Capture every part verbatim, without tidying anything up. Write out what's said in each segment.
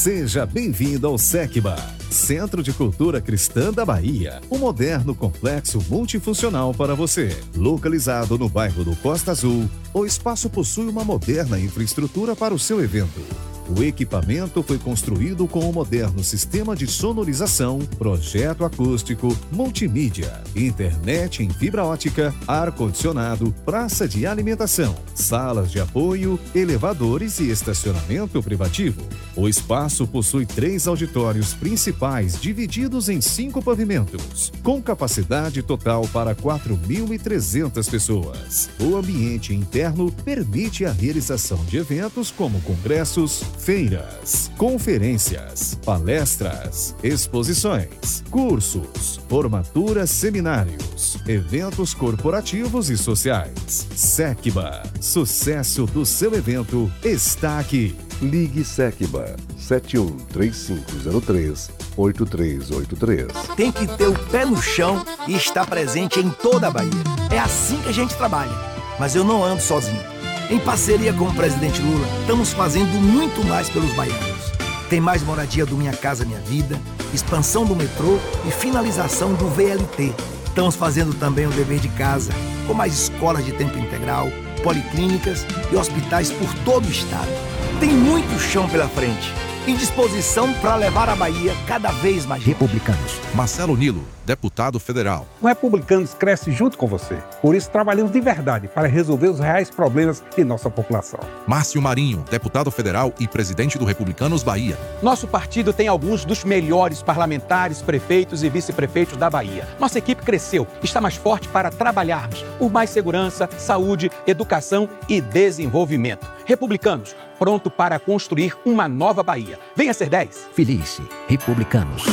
Seja bem-vindo ao SECBA, Centro de Cultura Cristã da Bahia, um moderno complexo multifuncional para você. Localizado no bairro do Costa Azul, o espaço possui uma moderna infraestrutura para o seu evento. O equipamento foi construído com um moderno sistema de sonorização, projeto acústico, multimídia, internet em fibra ótica, ar-condicionado, praça de alimentação, salas de apoio, elevadores e estacionamento privativo. O espaço possui três auditórios principais divididos em cinco pavimentos, com capacidade total para quatro mil e trezentas pessoas. O ambiente interno permite a realização de eventos como congressos, feiras, conferências, palestras, exposições, cursos, formaturas, seminários, eventos corporativos e sociais. SECBA, sucesso do seu evento está aqui. Ligue SECBA sete um três cinco zero três oito três oito três. Tem que ter o pé no chão e estar presente em toda a Bahia. É assim que a gente trabalha. Mas eu não ando sozinho. Em parceria com o presidente Lula, estamos fazendo muito mais pelos baianos. Tem mais moradia do Minha Casa Minha Vida, expansão do metrô e finalização do V L T. Estamos fazendo também o dever de casa, com mais escolas de tempo integral, policlínicas e hospitais por todo o estado. Tem muito chão pela frente e disposição para levar a Bahia cada vez mais Republicanos. Marcelo Nilo, deputado federal. O Republicanos cresce junto com você. Por isso, trabalhamos de verdade para resolver os reais problemas de nossa população. Márcio Marinho, deputado federal e presidente do Republicanos Bahia. Nosso partido tem alguns dos melhores parlamentares, prefeitos e vice-prefeitos da Bahia. Nossa equipe cresceu, está mais forte para trabalharmos por mais segurança, saúde, educação e desenvolvimento. Republicanos, pronto para construir uma nova Bahia. Venha ser dez. Felice, Republicanos.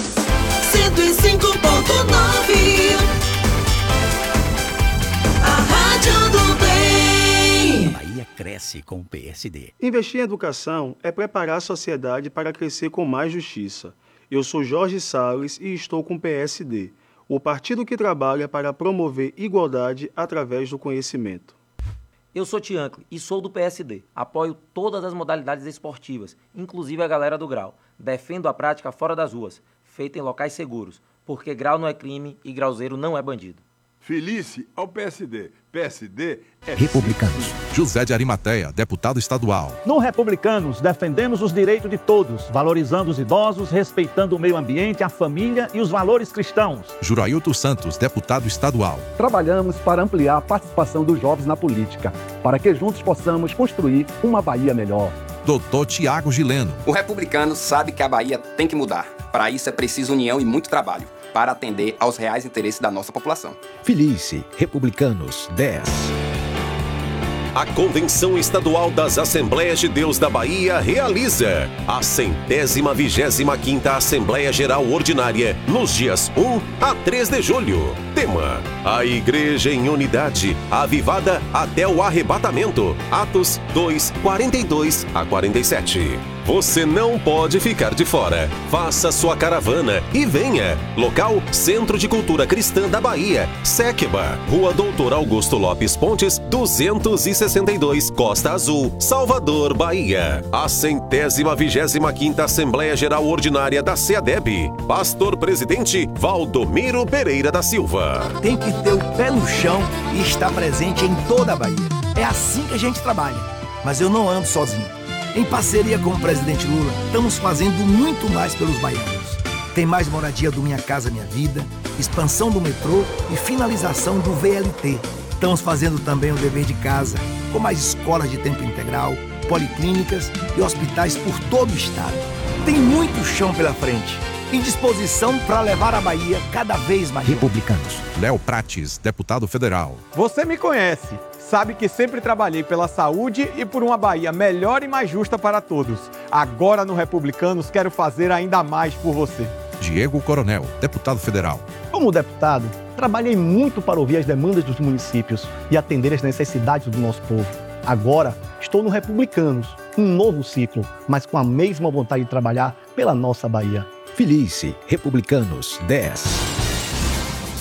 cento e cinco ponto nove A Rádio do Bem. A Bahia cresce com o P S D. Investir em educação é preparar a sociedade para crescer com mais justiça. Eu sou Jorge Salles e estou com o P S D, o partido que trabalha para promover igualdade através do conhecimento. Eu sou Tiankle e sou do P S D. Apoio todas as modalidades esportivas, inclusive a galera do grau. Defendo a prática fora das ruas, feita em locais seguros, porque grau não é crime e grauzeiro não é bandido. Felice ao P S D. P S D é Republicanos. José de Arimateia, deputado estadual. No Republicanos, defendemos os direitos de todos, valorizando os idosos, respeitando o meio ambiente, a família e os valores cristãos. Jurailton Santos, deputado estadual. Trabalhamos para ampliar a participação dos jovens na política, para que juntos possamos construir uma Bahia melhor. Doutor Tiago Gileno. O republicano sabe que a Bahia tem que mudar. Para isso é preciso união e muito trabalho, para atender aos reais interesses da nossa população. Felice, Republicanos, dez. A Convenção Estadual das Assembleias de Deus da Bahia realiza a centésima vigésima quinta Assembleia Geral Ordinária nos dias um a três de julho. Tema: a Igreja em Unidade, avivada até o arrebatamento. Atos dois, quarenta e dois a quarenta e sete. Você não pode ficar de fora. Faça sua caravana e venha. Local: Centro de Cultura Cristã da Bahia, SECBA, Rua Doutor Augusto Lopes Pontes, duzentos e sessenta e dois, Costa Azul, Salvador, Bahia. A centésima vigésima quinta Assembleia Geral Ordinária da SEADEB. Pastor Presidente Valdomiro Pereira da Silva. Tem que ter o pé no chão e estar presente em toda a Bahia. É assim que a gente trabalha. Mas eu não ando sozinho. Em parceria com o presidente Lula, estamos fazendo muito mais pelos baianos. Tem mais moradia do Minha Casa Minha Vida, expansão do metrô e finalização do V L T. Estamos fazendo também o dever de casa, com mais escolas de tempo integral, policlínicas e hospitais por todo o estado. Tem muito chão pela frente e disposição para levar a Bahia cada vez mais. Republicanos. Léo Prates, deputado federal. Você me conhece. Sabe que sempre trabalhei pela saúde e por uma Bahia melhor e mais justa para todos. Agora no Republicanos quero fazer ainda mais por você. Diego Coronel, deputado federal. Como deputado, trabalhei muito para ouvir as demandas dos municípios e atender as necessidades do nosso povo. Agora estou no Republicanos, um novo ciclo, mas com a mesma vontade de trabalhar pela nossa Bahia. Felice, Republicanos, dez.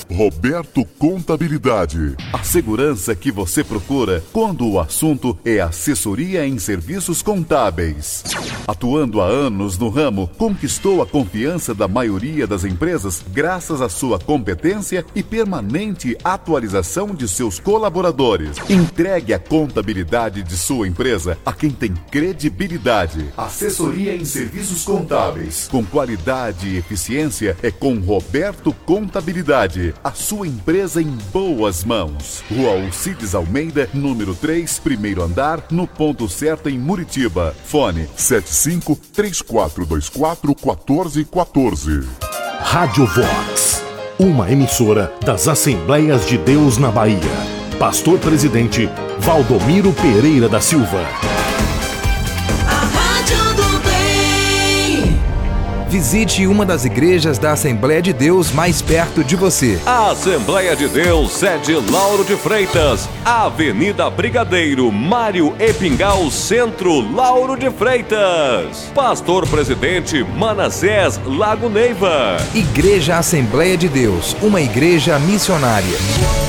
Roberto Contabilidade. A segurança que você procura quando o assunto é assessoria em serviços contábeis. Atuando há anos no ramo, conquistou a confiança da maioria das empresas graças à sua competência e permanente atualização de seus colaboradores. Entregue a contabilidade de sua empresa a quem tem credibilidade. Assessoria em serviços contábeis. Com qualidade e eficiência é com Roberto Contabilidade. A sua empresa em boas mãos. Rua Alcides Almeida, número três, primeiro andar, no ponto certo em Muritiba. Fone sete cinco três quatro dois quatro um quatro um quatro. Rádio Vox, uma emissora das Assembleias de Deus na Bahia. Pastor Presidente Valdomiro Pereira da Silva. Visite uma das igrejas da Assembleia de Deus mais perto de você. A Assembleia de Deus, sede Lauro de Freitas, Avenida Brigadeiro, Mário Epingal, Centro, Lauro de Freitas. Pastor Presidente Manassés Lago Neiva. Igreja Assembleia de Deus, uma igreja missionária.